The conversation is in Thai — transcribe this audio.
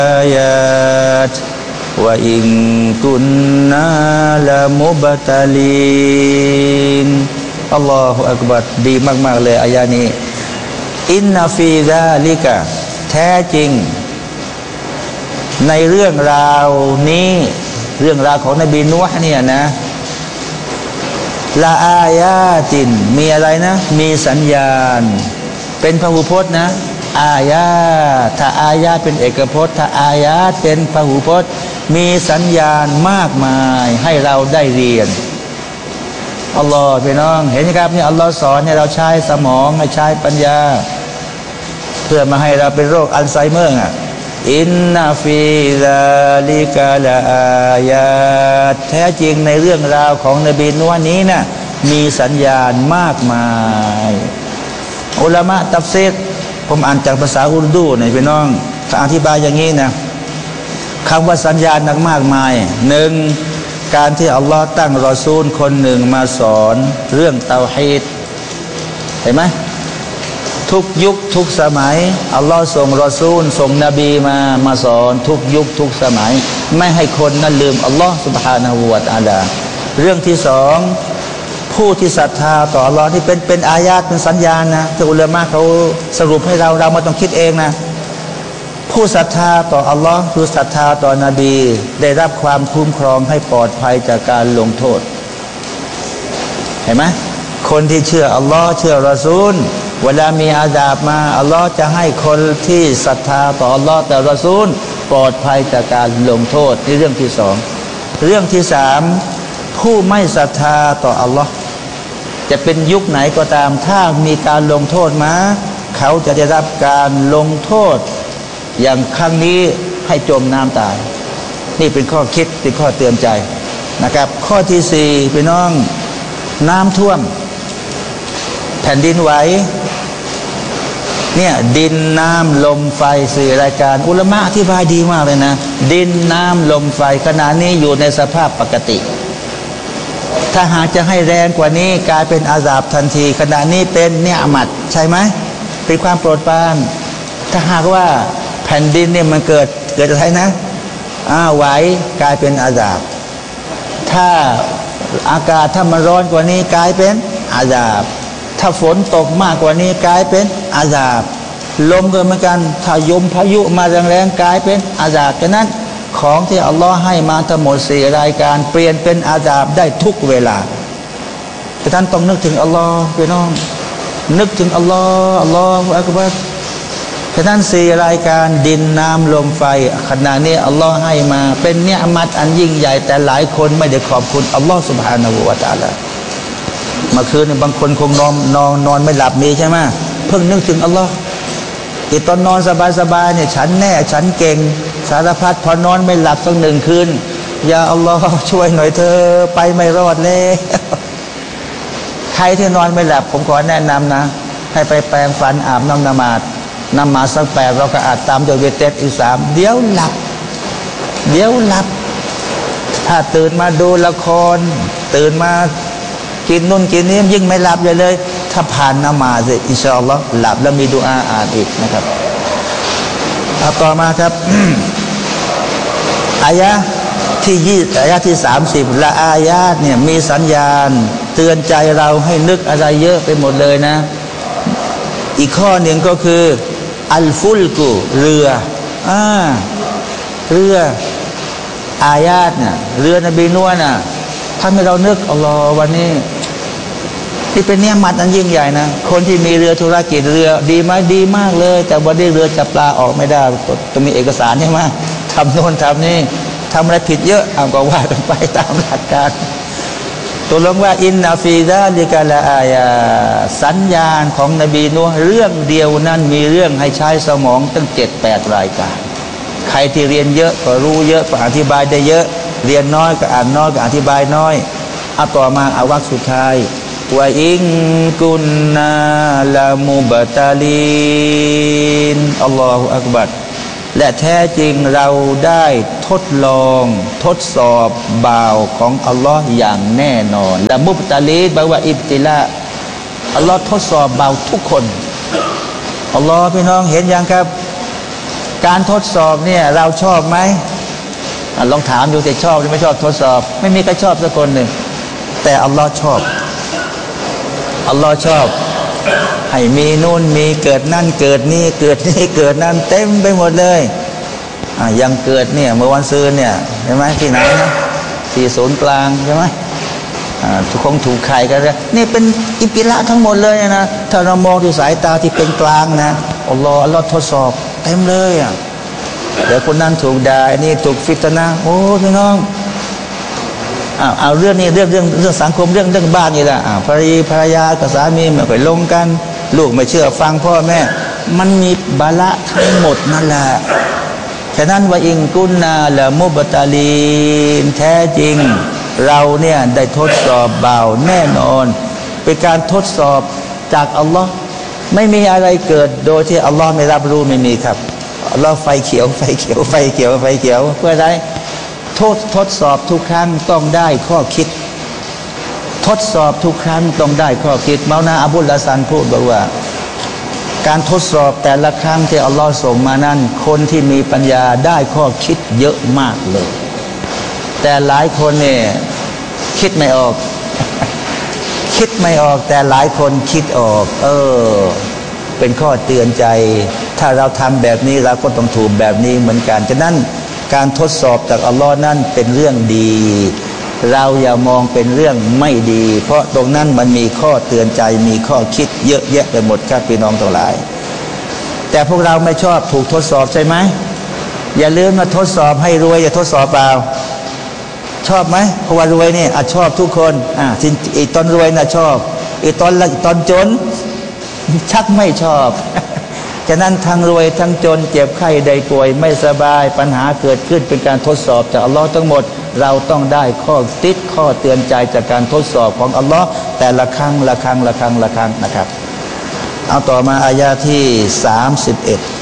ayat wa in kunna la mubtalinอัลลอฮฺอักบัรดีมากๆเลยอายะนี้อินนาฟีซาลิกะแท้จริงในเรื่องราวนี้เรื่องราวของนบีนูฮ์เนี่ยนะละอายาตินมีอะไรนะมีสัญญาณเป็นพหูพจน์นะอายาถ้าอายาเป็นเอกพจน์ถ้าอายาเป็นพหูพจน์มีสัญญาณมากมายให้เราได้เรียนอัลลอฮฺพี่น้องเห็นไหมครับนี่อัลลอฮฺสอนให้เราใช้สมองให้ใช้ปัญญาเพื่อมาให้เราเป็นโรคอัลไซเมอร์อินนาฟีซาลิกะลาอายาตแท้จริงในเรื่องราวของนบีนูฮ์นี้นะมีสัญญาณมากมายอุลามะตัฟซีรผมอ่านจากภาษาอุรดูเนี่ยพี่น้องถ้าอธิบายอย่างนี้นะคำว่าสัญญาณมากมายหนึ่งการที่อัลลอฮ์ตั้งรอซูลคนหนึ่งมาสอนเรื่องเตาฮีดเห็นไหมทุกยุคทุกสมัยอัลลอฮ์ส่งรอซูลส่งนบีมาสอนทุกยุคทุกสมัยไม่ให้คนนั้นลืมอัลลอฮ์ سبحانه และ تعالى เรื่องที่สองผู้ที่ศรัทธาต่ออัลลอฮ์ที่เป็นอายาตเป็นสัญญาณนะที่อุลามะเขาสรุปให้เราไม่ต้องคิดเองนะผู้ศรัทธาต่ออัลลอฮ์ผู้ศรัทธาต่อนบีได้รับความคุ้มครองให้ปลอดภัยจากการลงโทษเห็นไหมคนที่เชื่ออัลลอฮ์เชื่อรอซูลเวลามีอาซาบมาอัลลอฮ์จะให้คนที่ศรัทธาต่ออัลลอฮ์แต่รอซูลปลอดภัยจากการลงโทษนี่เรื่องที่สองเรื่องที่สามผู้ไม่ศรัทธาต่ออัลลอฮ์จะเป็นยุคไหนก็ตามถ้ามีการลงโทษมาเขาจะได้รับการลงโทษอย่างครั้งนี้ให้จมน้ำตายนี่เป็นข้อคิดเป็นข้อเตือนใจนะครับข้อที่สี่พี่น้องน้ำท่วมแผ่นดินไหวเนี่ยดินน้ำลมไฟสี่รายการอุลามะอธิบายดีมากเลยนะดินน้ำลมไฟขณะนี้อยู่ในสภาพปกติถ้าหากจะให้แรงกว่านี้กลายเป็นอาซาบทันทีขณะนี้เป็นเนี่ยอามัดใช่ไหมเป็นความโปรดปรานถ้าหากว่าแผ่นดินเนี่ยมันเกิดอะไรนะไหวกลายเป็นอาซาบถ้าอากาศถ้ามันร้อนกว่านี้กลายเป็นอาซาบถ้าฝนตกมากกว่านี้กลายเป็นอาซาบลมก็เหมือนกันถ้ายมพายุมาแรงๆกลายเป็นอาซาบฉะนั้นของที่อัลลอฮ์ให้มาทั้งหมดสี่รายการเปลี่ยนเป็นอาซาบได้ทุกเวลาแต่ท่านต้องนึกถึงอัลลอฮ์พี่น้องนึกถึงอัลลอฮ์อัลลอฮฺอักบัรฉะนั้นสี่รายการดินน้ำลมไฟขณะนี้อัลลอฮ์ให้มาเป็นเนือมัดอันยิ่งใหญ่แต่หลายคนไม่ได้ขอบคุณอัลลอฮ์ سبحانه และ تعالى เมื่อคืนบางคนคงนอนไม่หลับมีใช่ไหมเพิ่งนึกถึงอัลลอฮ์อีตอนนอนสบายๆเนี่ยฉันแน่ฉันเก่งสารพัดพอนอนไม่หลับสักหนึ่งคืนอย่าอัลลอฮ์ช่วยหน่อยเธอไปไม่รอดเลยใครที่นอนไม่หลับผมขอแนะนำนะให้ไปแปรงฟันอาบน้ำนมาดสัก8เราก็อาจตามโดยเวทอีก3เดี๋ยวหลับถ้าตื่นมาดูละครตื่นมากินนู่นกินนี้ยิ่งไม่หลับเลยถ้าผ่านนมาดอินชาอัลลอฮ์หลับแล้วมีดุอาอ่านอีกนะครับต่อมาครับ อายะที่30ละอายะเนี่ยมีสัญญาณเตือนใจเราให้นึกอะไรเยอะไปหมดเลยนะอีกข้อหนึ่งก็คืออัลฟุลกุเรืออายาตเนี่ยเรือนบีนูฮ์น่ะทำให้เรานึกอัลลอฮ์วันนี้ที่เป็นเนี่ยมัดอันยิ่งใหญ่นะคนที่มีเรือธุรกิจเรือดีไหมดีมากเลยแต่วันนี้เรือจับปลาออกไม่ได้ต้องมีเอกสารใช่ไหมทำโน่นทำนี่ทำอะไรผิดเยอะเอาก็ว่ากันไปตามหลักการตัวลงว่าอินนาฟีซาลิกะลาอายาสัญญาณของนบีนูฮ์เรื่องเดียวนั้นมีเรื่องให้ใช้สมองตั้ง7-8รายการใครที่เรียนเยอะก็รู้เยอะก็อธิบายได้เยอะเรียนน้อยก็อ่านน้อยก็อธิบายน้อยเอาต่อมาเอาวรรคสุดท้ายว่าอิงกุนนาลามุบตาลีนอัลลอฮฺอักบัรและแท้จริงเราได้ทดลองทดสอบบ่าวของอัลลอฮ์อย่างแน่นอนและมุบตาลีแปลว่าอิบติลาอัลลอฮ์ทดสอบบ่าวทุกคนอัลลอฮ์พี่น้องเห็นยังครับการทดสอบเนี่ยเราชอบไหมลองถามดูสิชอบหรือไม่ชอบทดสอบไม่มีใครชอบสักคนหนึ่งแต่อัลลอฮ์ชอบอัลลอฮ์ชอบให้มีนู่นมีเกิดนั่นเกิดนี่เกิดนี่เกิดนั่นเต็มไปหมดเลยยังเกิดเนี่ยเมื่อวันซื้อเนี่ยใช่ไหมที่ไหนนะที่ศูนย์กลางใช่ไหมทุกคงถูกใครกันเลยนี่เป็นอิปิละทั้งหมดเลยนะถ้าเรามองด้วยสายตาที่เป็นกลางนะอัลลอฮ์ทดสอบเต็มเลยเดี๋ยวคนนั้นถูกด่าอันนี้ถูกฟิตนะโอ้พี่น้องเอาเรื่องนี้เรื่องสังคมเรื่องบ้านนี่แหละภรรยากับสามีไม่ค่อยลงกันลูกไม่เชื่อฟังพ่อแม่มันมีบาละทั้งหมดนั่นแหละฉะนั้นว่าอิงกุนนาละมุบตาลีนแท้จริงเราเนี่ยได้ทดสอบเบาแน่นอนเป็นการทดสอบจากอัลลอฮ์ไม่มีอะไรเกิดโดยที่อัลลอฮ์ไม่รับรู้ไม่มีครับอัลลอฮ์ไฟเขียวไฟเขียวไฟเขียวไฟเขียวเพื่ออะไรทดสอบทุกครั้งต้องได้ข้อคิดทดสอบทุกครั้งต้องได้ข้อคิดเมานาอับุลลาซันพูดบอกว่าการทดสอบแต่ละครั้งที่อัลลอฮ์ส่งมานั้นคนที่มีปัญญาได้ข้อคิดเยอะมากเลยแต่หลายคนเนี่ยคิดไม่ออกคิดไม่ออกแต่หลายคนคิดออกเป็นข้อเตือนใจถ้าเราทำแบบนี้เราก็ต้องถูกแบบนี้เหมือนกันฉะนั้นการทดสอบจากอัลลอฮ์นั้นเป็นเรื่องดีเราอย่ามองเป็นเรื่องไม่ดีเพราะตรงนั้นมันมีข้อเตือนใจมีข้อคิดเยอะแยะไปหมดครับพี่น้องทั้งหลายแต่พวกเราไม่ชอบถูกทดสอบใช่ไหมอย่าลืมมาทดสอบให้รวยอย่าทดสอบเปล่าชอบไหมเพราะว่ารวยเนี่ยชอบทุกคนอีตอนรวยน่ะชอบอีตอนจนชักไม่ชอบฉะนั้นทั้งรวยทั้งจนเจ็บไข้ได้ป่วยไม่สบายปัญหาเกิดขึ้นเป็นการทดสอบจากอัลลอฮ์ทั้งหมดเราต้องได้ข้อติดข้อเตือนใจจากการทดสอบของอัลลอฮ์แต่ละครั้งนะครับเอาต่อมาอายะที่31